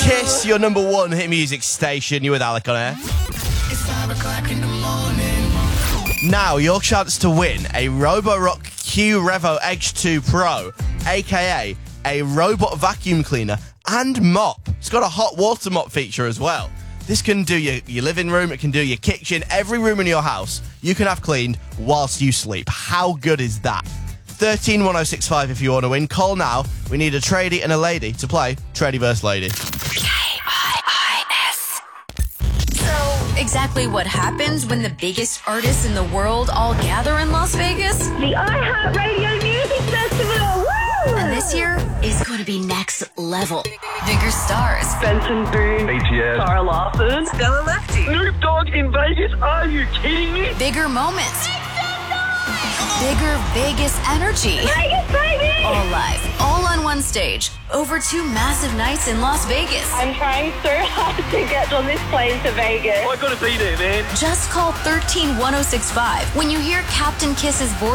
Kiss, your number one hit music station. You with Alec on air. It's 5 o'clock in the morning. Now, your chance to win a Roborock Q Revo Edge 2 Pro, aka a robot vacuum cleaner and mop. It's got a hot water mop feature as well. This can do your living room, it can do your kitchen, every room in your house you can have cleaned whilst you sleep. How good is that? 131065 if you want to win. Call now. We need a tradie and a lady to play Tradie vs. Lady. K-I-I-S. So, exactly what happens when the biggest artists in the world all gather in Las Vegas? The iHeartRadio Music Festival! Woo! And this year is going to be next level. Bigger stars. Benson Boone, BTS, Sarah Larson, Stella Lefty, Snoop Dogg in Vegas. Are you kidding me? Bigger moments. Bigger Vegas energy. Vegas, baby! All live, all on one stage. Over 2 massive nights in Las Vegas. I'm trying so hard to get on this plane to Vegas. I gotta be there, man. Just call 131065 when you hear Captain Kiss's voice.